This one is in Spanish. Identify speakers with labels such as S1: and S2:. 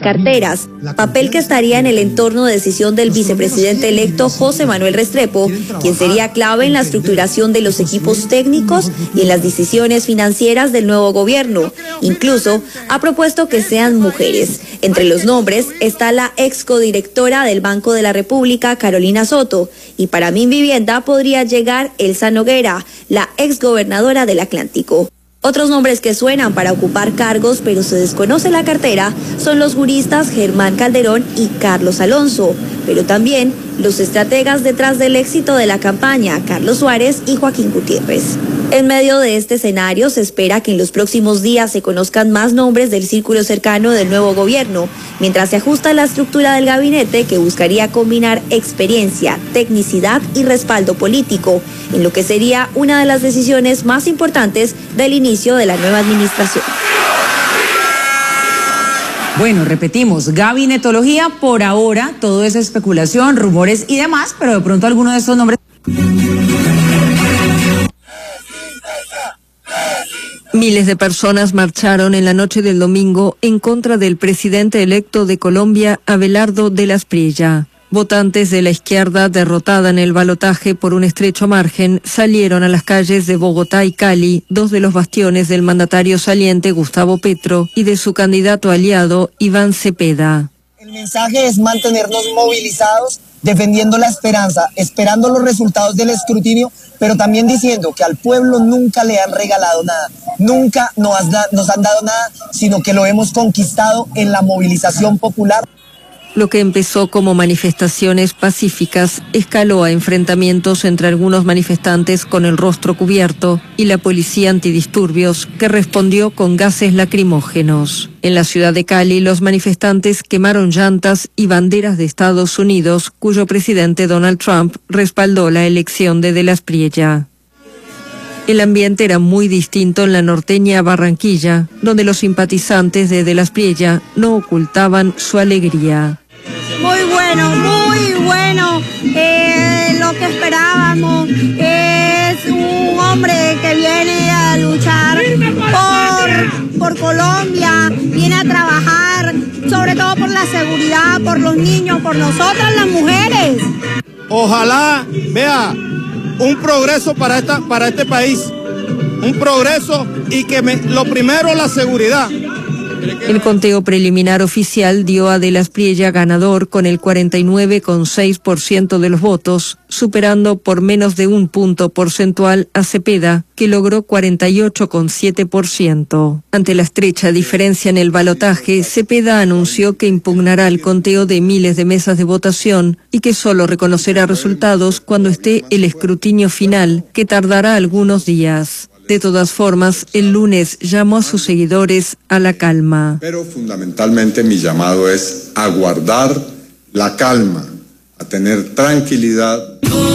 S1: carteras, papel que estaría en el entorno de decisión del vicepresidente electo José Manuel Restrepo, quien sería clave en la estructuración de los equipos técnicos y en las decisiones financieras del nuevo gobierno. Incluso ha propuesto que sean mujeres. Entre los nombres está la ex codirectora del Banco de la República, Carolina Soto, y para Minvivienda podría llegar Elsa Noguera, la ex gobernadora del Atlántico. Otros nombres que suenan para ocupar cargos pero se desconoce la cartera son los juristas Germán Calderón y Carlos Alonso, pero también los estrategas detrás del éxito de la campaña, Carlos Suárez y Joaquín Gutiérrez. En medio de este escenario se espera que en los próximos días se conozcan más nombres del círculo cercano del nuevo gobierno, mientras se ajusta la estructura del gabinete que buscaría combinar experiencia, tecnicidad y respaldo político, en lo que sería una de las decisiones más importantes del inicio de la nueva administración.
S2: Bueno, repetimos, gabinetología por ahora, todo es especulación, rumores y demás, pero de pronto alguno de estos nombres...
S3: Miles de personas marcharon en la noche del domingo en contra del presidente electo de Colombia, Abelardo de la Espriella. Votantes de la izquierda, derrotada en el balotaje por un estrecho margen, salieron a las calles de Bogotá y Cali, dos de los bastiones del mandatario saliente Gustavo Petro y de su candidato aliado Iván Cepeda.
S4: El mensaje es mantenernos movilizados, defendiendo la esperanza, esperando los resultados del escrutinio, pero también diciendo que al pueblo nunca le han regalado nada, nunca nos han dado nada, sino que lo hemos conquistado en la movilización popular.
S3: Lo que empezó como manifestaciones pacíficas escaló a enfrentamientos entre algunos manifestantes con el rostro cubierto y la policía antidisturbios, que respondió con gases lacrimógenos. En la ciudad de Cali, los manifestantes quemaron llantas y banderas de Estados Unidos, cuyo presidente Donald Trump respaldó la elección de la Espriella. El ambiente era muy distinto en la norteña Barranquilla, donde los simpatizantes de la Espriella no ocultaban su alegría.
S5: Muy bueno, lo que esperábamos, es un hombre que viene a luchar por Colombia, viene a trabajar, sobre todo por la seguridad, por los niños, por nosotras las mujeres.
S6: Ojalá vea un progreso para este país, un progreso y que lo primero la seguridad.
S3: El conteo preliminar oficial dio a de la Espriella ganador con el 49,6% de los votos, superando por menos de un punto porcentual a Cepeda, que logró 48,7%. Ante la estrecha diferencia en el balotaje, Cepeda anunció que impugnará el conteo de miles de mesas de votación y que solo reconocerá resultados cuando esté el escrutinio final, que tardará algunos días. De todas formas, el lunes llamó a sus seguidores a la calma.
S7: Pero fundamentalmente mi llamado es a guardar la calma, a tener tranquilidad